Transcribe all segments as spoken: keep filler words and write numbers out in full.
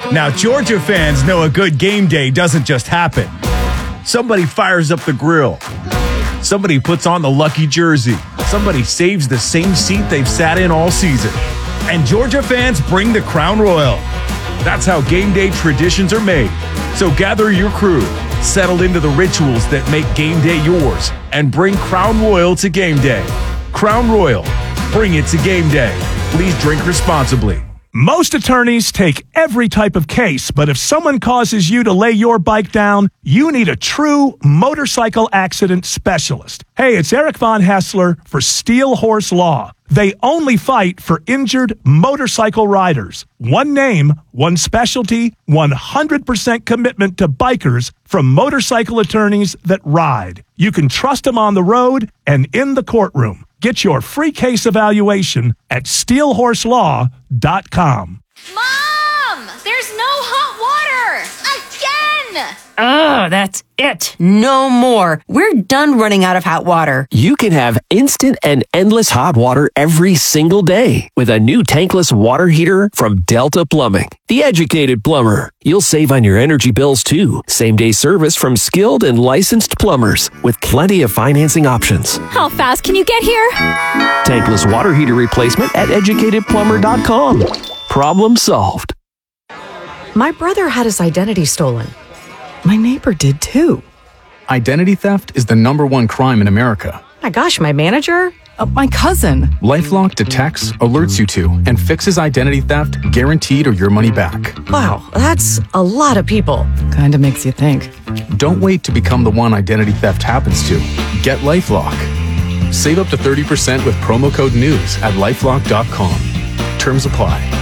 Now, Georgia fans know a good game day doesn't just happen. Somebody fires up the grill. Somebody puts on the lucky jersey. Somebody saves the same seat they've sat in all season. And Georgia fans bring the Crown Royal. That's how game day traditions are made. So gather your crew, settle into the rituals that make game day yours, and bring Crown Royal to game day. Crown Royal, bring it to game day. Please drink responsibly. Most attorneys take every type of case, but if someone causes you to lay your bike down, you need a true motorcycle accident specialist. Hey, it's Eric Von Hassler for Steel Horse Law. They only fight for injured motorcycle riders. One name, one specialty, one hundred percent commitment to bikers from motorcycle attorneys that ride. You can trust them on the road and in the courtroom. Get your free case evaluation at steel horse law dot com. Mom! There's no hot water! Again! Oh, that's it. No more. We're done running out of hot water. You can have instant and endless hot water every single day with a new tankless water heater from Delta Plumbing. The educated plumber. You'll save on your energy bills too. Same day service from skilled and licensed plumbers with plenty of financing options. How fast can you get here? Tankless water heater replacement at educated plumber dot com. Problem solved. My brother had his identity stolen. My neighbor did too. Identity theft is the number one crime in America. My gosh, my manager? Uh, my cousin. LifeLock detects, alerts you to, and fixes identity theft guaranteed or your money back. Wow, that's a lot of people. Kinda makes you think. Don't wait to become the one identity theft happens to. Get LifeLock. Save up to thirty percent with promo code NEWS at lifelock dot com. Terms apply.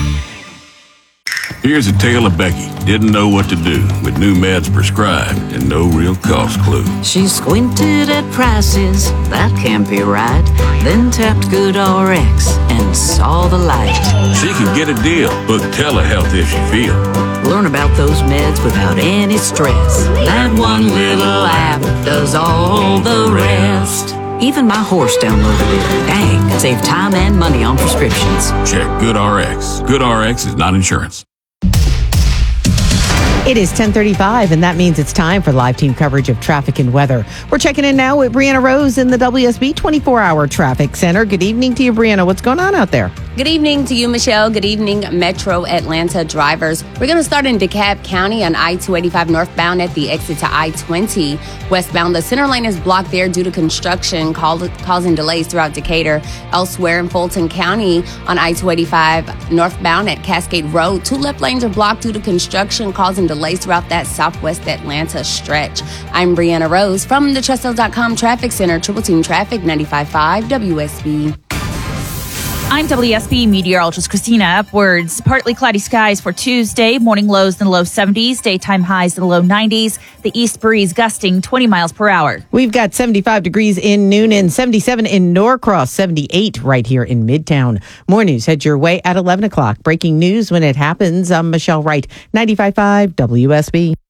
Here's a tale of Becky. Didn't know what to do with new meds prescribed and no real cost clue. She squinted at prices, that can't be right. Then tapped GoodRx and saw the light. She could get a deal. Book telehealth if she feel. Learn about those meds without any stress. That one little app does all the rest. Even my horse downloaded it. Dang, save time and money on prescriptions. Check GoodRx. GoodRx is not insurance. It is ten thirty-five, and that means it's time for live team coverage of traffic and weather. We're checking in now with Brianna Rose in the W S B twenty-four hour Traffic Center. Good evening to you, Brianna. What's going on out there? Good evening to you, Michelle. Good evening, Metro Atlanta drivers. We're going to start in DeKalb County on I two eighty-five northbound at the exit to I twenty. Westbound, the center lane is blocked there due to construction, causing delays throughout Decatur. Elsewhere in Fulton County on I two eighty-five northbound at Cascade Road, two left lanes are blocked due to construction, causing delays throughout that southwest Atlanta stretch. I'm Brianna Rose from the Tressel dot com Traffic Center, Triple Team Traffic, ninety-five point five W S B. I'm W S B meteorologist Christina Upwards. Partly cloudy skies for Tuesday. Morning lows in the low seventies. Daytime highs in the low nineties. The east breeze gusting twenty miles per hour. We've got seventy-five degrees in Noonan, seventy-seven in Norcross, seventy-eight right here in Midtown. More news heads your way at eleven o'clock. Breaking news when it happens. I'm Michelle Wright, ninety-five point five W S B.